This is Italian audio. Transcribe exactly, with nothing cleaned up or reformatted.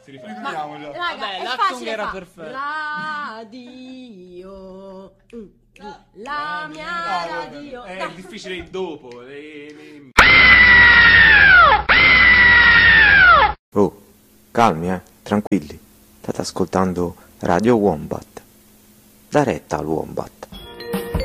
si rifà. Ripetiamo già. Raga, Vabbè, è l'Actung facile era fa. perfetto. Radio. Mm, La mia No, radio. è Dai. difficile il dopo. le- le- Oh, calmi, eh, tranquilli. State ascoltando Radio Wombat. Da retta al Wombat.